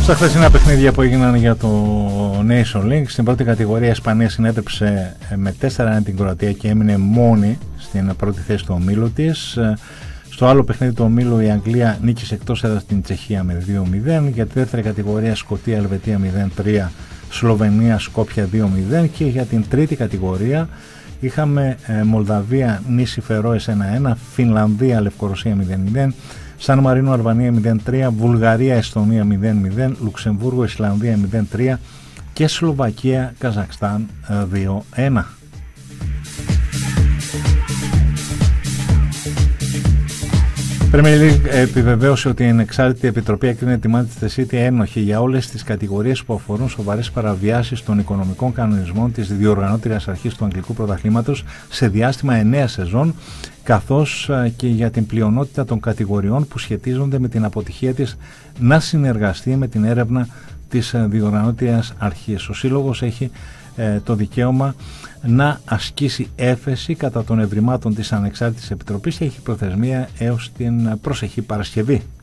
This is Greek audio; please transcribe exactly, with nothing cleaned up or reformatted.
Στα χθεσινά παιχνίδια που έγιναν για το Nation League, στην πρώτη κατηγορία η Ισπανία συνέτρεψε με τέσσερα ένα την Κροατία και έμεινε μόνη στην πρώτη θέση του ομίλου της. Στο άλλο παιχνίδι του ομίλου η Αγγλία νίκησε εκτός έδρας την Τσεχία με δύο μηδέν. Για τη δεύτερη κατηγορία Σκωτία Ελβετία μηδέν τρία, Σλοβενία Σκόπια δύο μηδέν. Και για την τρίτη κατηγορία είχαμε Μολδαβία Νήσι Φερόες ένα ένα, Φινλανδία Λευκορωσία μηδέν μηδέν, Σαν Μαρίνο Αλβανία μηδέν τρία, Βουλγαρία Εστονία μηδέν μηδέν, Λουξεμβούργο Ισλανδία μηδέν τρία και Σλοβακία Καζακστάν δύο ένα. Premier League επιβεβαίωσε ότι η Ανεξάρτητη Επιτροπή έκρινε τη Manchester City ένοχη για όλες τις κατηγορίες που αφορούν σοβαρές παραβιάσεις των οικονομικών κανονισμών της διοργανώτριας αρχής του Αγγλικού Πρωταθλήματος σε διάστημα εννέα σεζόν, καθώς και για την πλειονότητα των κατηγοριών που σχετίζονται με την αποτυχία της να συνεργαστεί με την έρευνα της διοργανώτριας αρχής. Ο Σύλλογος έχει ε, το δικαίωμα να ασκήσει έφεση κατά των ευρημάτων της Ανεξάρτητης Επιτροπής και έχει προθεσμία έως την προσεχή Παρασκευή.